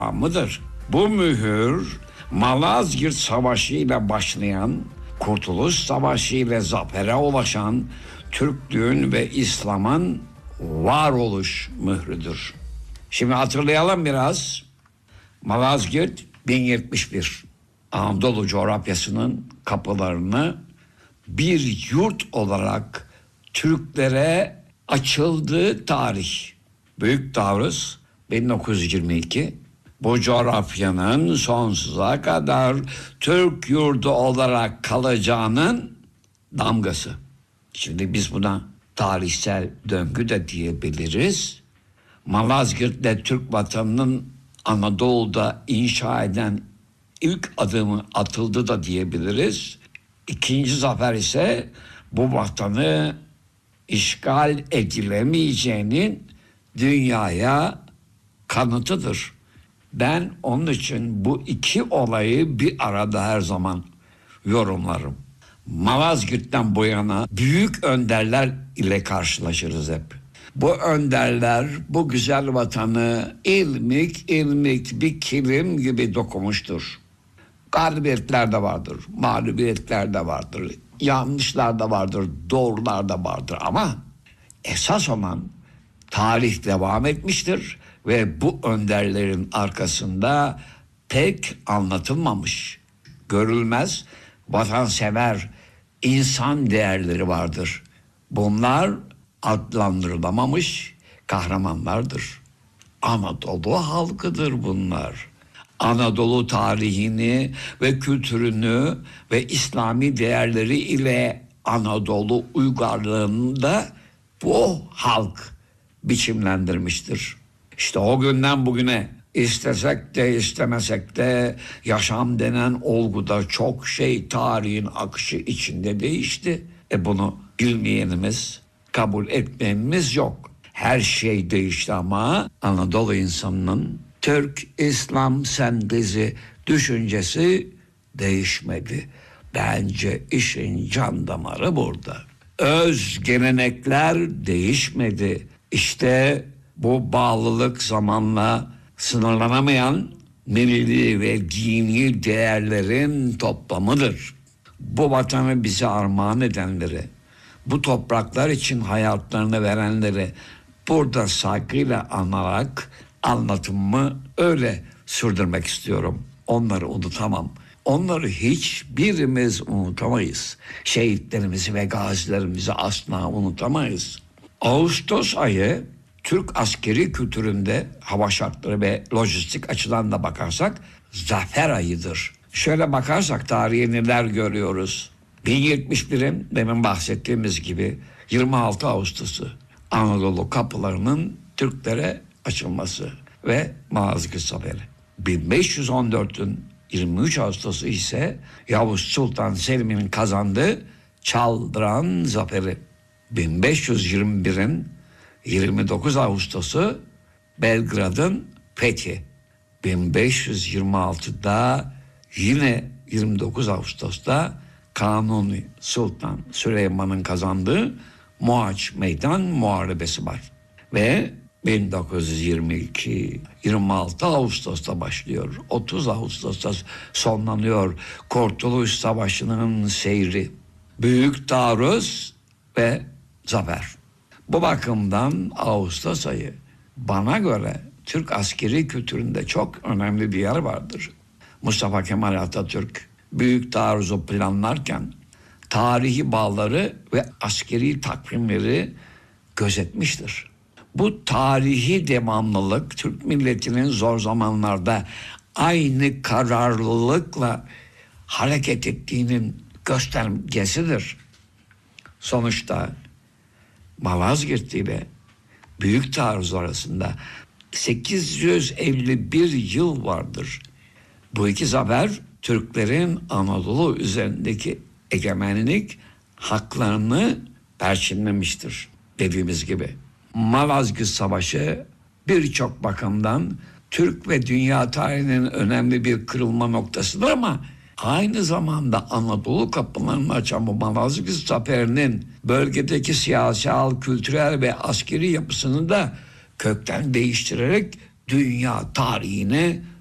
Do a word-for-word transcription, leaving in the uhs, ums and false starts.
mıdır? Bu mühür Malazgirt Savaşı ile başlayan, Kurtuluş Savaşı ile zafere ulaşan Türklüğün ve İslam'ın varoluş mührüdür. Şimdi hatırlayalım biraz. Malazgirt bin yetmiş bir Anadolu coğrafyasının kapılarını bir yurt olarak Türklere açıldığı tarih. Büyük taarruz bin dokuz yüz yirmi iki. Bu coğrafyanın sonsuza kadar Türk yurdu olarak kalacağının damgası. Şimdi biz buna tarihsel döngü de diyebiliriz. Malazgirt'te Türk vatanının Anadolu'da inşa eden ilk adımı atıldı da diyebiliriz. İkinci zafer ise bu vatanı işgal edilemeyeceğinin dünyaya kanıtıdır. Ben onun için bu iki olayı bir arada her zaman yorumlarım. Malazgirt'ten bu yana büyük önderler ile karşılaşırız hep. Bu önderler bu güzel vatanı ilmik ilmik bir kilim gibi dokumuştur. Galibiyetler de vardır, mağlubiyetler de vardır, yanlışlar da vardır, doğrular da vardır ama esas olan tarih devam etmiştir ve bu önderlerin arkasında pek anlatılmamış, görülmez, vatansever insan değerleri vardır. Bunlar adlandırılamamış kahramanlardır. Anadolu halkıdır bunlar. Anadolu tarihini ve kültürünü ve İslami değerleri ile Anadolu uygarlığında bu halk biçimlendirmiştir. İşte o günden bugüne istesek de istemesek de yaşam denen olguda çok şey tarihin akışı içinde değişti. E bunu bilmeyenimiz, kabul etmeyenimiz yok. Her şey değişti ama Anadolu insanının Türk, İslam sentezi düşüncesi değişmedi. Bence işin can damarı burada. Öz gelenekler değişmedi. İşte bu bağlılık zamanla sınırlanamayan milli ve dini değerlerin toplamıdır. Bu vatanı bize armağan edenleri, bu topraklar için hayatlarını verenleri burada saygıyla anarak anlatımımı öyle sürdürmek istiyorum. Onları unutamam. Onları hiçbirimiz unutamayız. Şehitlerimizi ve gazilerimizi asla unutamayız. Ağustos ayı Türk askeri kültüründe hava şartları ve lojistik açıdan da bakarsak zafer ayıdır. Şöyle bakarsak tarihe neler görüyoruz. bin yetmiş birin demin bahsettiğimiz gibi yirmi altı Ağustos'u Anadolu kapılarının Türklere açılması ve Malazgirt Zaferi. bin beş yüz on dörtün yirmi üç Ağustos'u ise Yavuz Sultan Selim'in kazandığı Çaldıran Zaferi. bin beş yüz yirmi birin yirmi dokuz Ağustos'u Belgrad'ın fethi. bin beş yüz yirmi altıda yine yirmi dokuz Ağustos'ta Kanuni Sultan Süleyman'ın kazandığı Mohaç Meydan Muharebesi var. Ve bin dokuz yüz yirmi iki yirmi altı Ağustos'ta başlıyor. otuz Ağustos'ta sonlanıyor Kurtuluş Savaşı'nın seyri. Büyük taarruz ve zafer. Bu bakımdan Ağustos ayı bana göre Türk askeri kültüründe çok önemli bir yer vardır. Mustafa Kemal Atatürk büyük taarruzu planlarken tarihi bağları ve askeri takvimleri gözetmiştir. Bu tarihi devamlılık Türk milletinin zor zamanlarda aynı kararlılıkla hareket ettiğinin göstergesidir. Sonuçta Malazgirt ile Büyük Taarruz arasında sekiz yüz elli bir yıl vardır. Bu iki zafer Türklerin Anadolu üzerindeki egemenlik haklarını perçinlemiştir dediğimiz gibi. Malazgirt Savaşı birçok bakımdan Türk ve dünya tarihinin önemli bir kırılma noktasıdır ama aynı zamanda Anadolu kapılarını açan bu Malazgirt Zaferi'nin bölgedeki siyasal, kültürel ve askeri yapısını da kökten değiştirerek dünya tarihine